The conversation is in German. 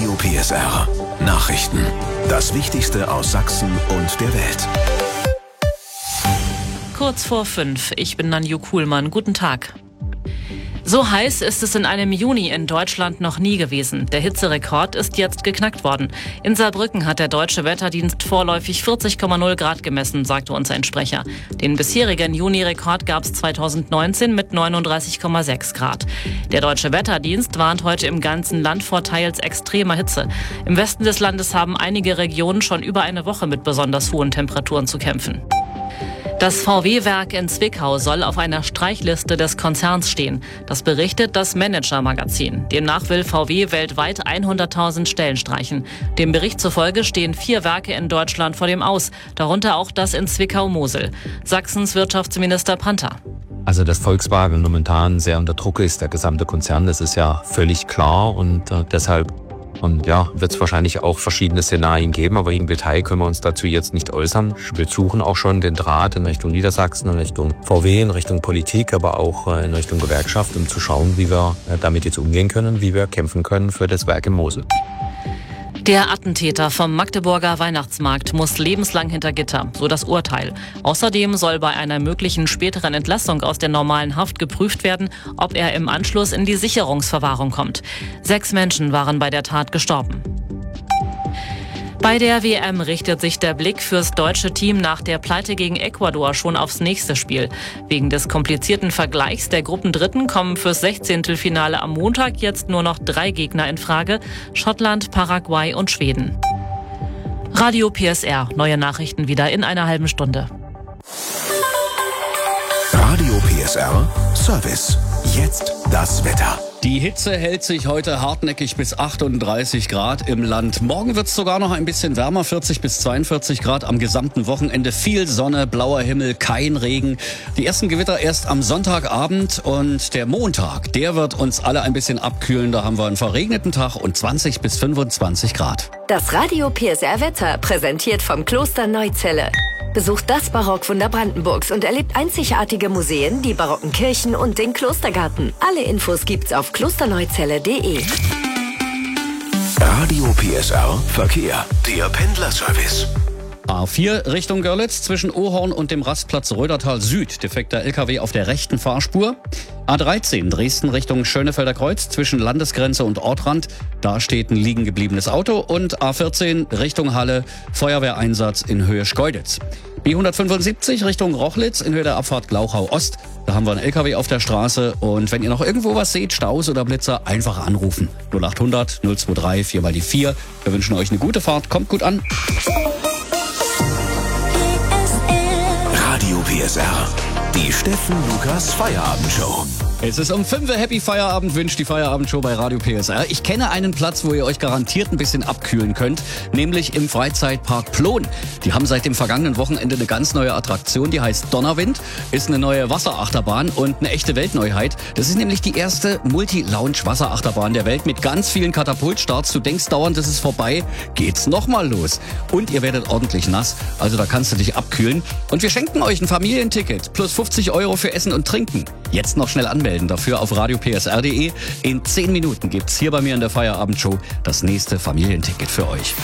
Radio PSR. Nachrichten. Das Wichtigste aus Sachsen und der Welt. Kurz vor 5. Ich bin Nanju Kuhlmann. Guten Tag. So heiß ist es in einem Juni in Deutschland noch nie gewesen. Der Hitzerekord ist jetzt geknackt worden. In Saarbrücken hat der Deutsche Wetterdienst vorläufig 40,0 Grad gemessen, sagte uns ein Sprecher. Den bisherigen Juni-Rekord gab es 2019 mit 39,6 Grad. Der Deutsche Wetterdienst warnt heute im ganzen Land vor teils extremer Hitze. Im Westen des Landes haben einige Regionen schon über eine Woche mit besonders hohen Temperaturen zu kämpfen. Das VW-Werk in Zwickau soll auf einer Streichliste des Konzerns stehen. Das berichtet das Manager-Magazin. Demnach will VW weltweit 100.000 Stellen streichen. Dem Bericht zufolge stehen 4 Werke in Deutschland vor dem Aus, darunter auch das in Zwickau-Mosel. Sachsens Wirtschaftsminister Panther. Also dass Volkswagen momentan sehr unter Druck ist, der gesamte Konzern, das ist ja völlig klar und deshalb wird es wahrscheinlich auch verschiedene Szenarien geben, aber im Detail können wir uns dazu jetzt nicht äußern. Wir suchen auch schon den Draht in Richtung Niedersachsen, in Richtung VW, in Richtung Politik, aber auch in Richtung Gewerkschaft, um zu schauen, wie wir damit jetzt umgehen können, wie wir kämpfen können für das Werk in Mosel. Der Attentäter vom Magdeburger Weihnachtsmarkt muss lebenslang hinter Gitter, so das Urteil. Außerdem soll bei einer möglichen späteren Entlassung aus der normalen Haft geprüft werden, ob er im Anschluss in die Sicherungsverwahrung kommt. 6 Menschen waren bei der Tat gestorben. Bei der WM richtet sich der Blick fürs deutsche Team nach der Pleite gegen Ecuador schon aufs nächste Spiel. Wegen des komplizierten Vergleichs der Gruppendritten kommen fürs 16. Finale am Montag jetzt nur noch 3 Gegner in Frage: Schottland, Paraguay und Schweden. Radio PSR, neue Nachrichten wieder in einer halben Stunde. Radio PSR Service. Jetzt das Wetter. Die Hitze hält sich heute hartnäckig bis 38 Grad im Land. Morgen wird es sogar noch ein bisschen wärmer, 40 bis 42 Grad am gesamten Wochenende. Viel Sonne, blauer Himmel, kein Regen. Die ersten Gewitter erst am Sonntagabend und der Montag, der wird uns alle ein bisschen abkühlen. Da haben wir einen verregneten Tag und 20 bis 25 Grad. Das Radio PSR Wetter präsentiert vom Kloster Neuzelle. Besucht das Barockwunder Brandenburgs und erlebt einzigartige Museen, die barocken Kirchen und den Klostergarten. Alle Infos gibt's auf klosterneuzelle.de. Radio PSR Verkehr. Der Pendlerservice. A4 Richtung Görlitz zwischen Ohorn und dem Rastplatz Rödertal Süd. Defekter LKW auf der rechten Fahrspur. A13 Dresden Richtung Schönefelder Kreuz zwischen Landesgrenze und Ortrand. Da steht ein liegen gebliebenes Auto. Und A14 Richtung Halle Feuerwehreinsatz in Höhe Schkeuditz. B175 Richtung Rochlitz in Höhe der Abfahrt Glauchau Ost. Da haben wir einen LKW auf der Straße. Und wenn ihr noch irgendwo was seht, Staus oder Blitzer, einfach anrufen. 0800 023 4 mal die 4. Wir wünschen euch eine gute Fahrt. Kommt gut an. Radio PSR. Die Steffen Lukas Feierabendshow. Es ist um 5 Uhr Happy Feierabend, wünscht die Feierabendshow bei Radio PSR. Ich kenne einen Platz, wo ihr euch garantiert ein bisschen abkühlen könnt, nämlich im Freizeitpark Plon. Die haben seit dem vergangenen Wochenende eine ganz neue Attraktion, die heißt Donnerwind, ist eine neue Wasserachterbahn und eine echte Weltneuheit. Das ist nämlich die erste Multi-Lounge-Wasserachterbahn der Welt mit ganz vielen Katapultstarts. Du denkst dauernd, das ist vorbei, geht's nochmal los. Und ihr werdet ordentlich nass, also da kannst du dich abkühlen. Und wir schenken euch ein Familienticket plus 50 € für Essen und Trinken. Jetzt noch schnell anmelden. Dafür auf radiopsr.de. In 10 Minuten gibt's hier bei mir in der Feierabendshow das nächste Familienticket für euch.